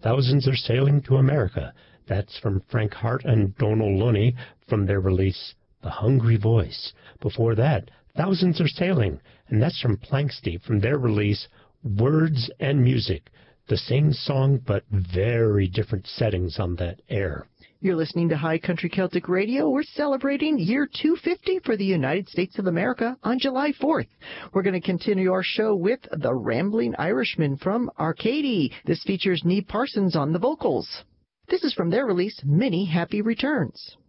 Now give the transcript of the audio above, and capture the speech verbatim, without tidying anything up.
Thousands Are Sailing to America. That's from Frank Hart and Donal Lunny from their release, The Hungry Voice. Before that, Thousands Are Sailing, and that's from Planxty from their release, Words and Music. The same song, but very different settings on that air. You're listening to High Country Celtic Radio. We're celebrating year two fifty for the United States of America on July fourth. We're going to continue our show with The Rambling Irishman from Arcady. This features Niamh Parsons on the vocals. This is from their release, Many Happy Returns.